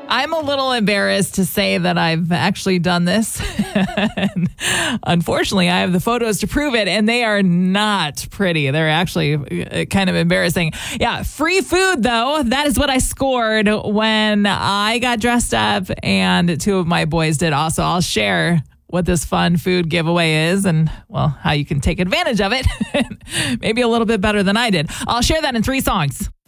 I'm a little embarrassed to say that I've actually done this. Unfortunately, I have the photos to prove it, and they are not pretty. They're actually kind of embarrassing. Yeah, free food, though. That is what I scored when I got dressed up, and two of my boys did also. I'll share what this fun food giveaway is and, well, how you can take advantage of it. Maybe a little bit better than I did. I'll share that in 3 songs.